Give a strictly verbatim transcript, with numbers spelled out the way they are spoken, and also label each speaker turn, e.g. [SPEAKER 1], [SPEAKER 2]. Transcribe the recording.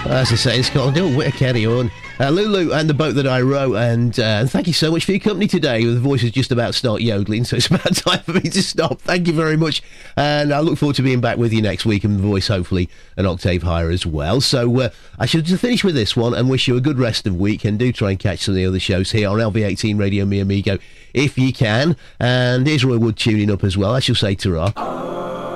[SPEAKER 1] As I say in Scotland, don't whit carry on. Uh, Lulu and the boat that I row, and uh, thank you so much for your company today. The voice is just about to start yodeling, so it's about time for me to stop. Thank you very much, and I look forward to being back with you next week, and the voice hopefully an octave higher as well. So uh, I should just finish with this one and wish you a good rest of week, and do try and catch some of the other shows here on L V eighteen Radio Mi Amigo if you can. And here's Roy Wood tuning up as well. I shall say ta-ra.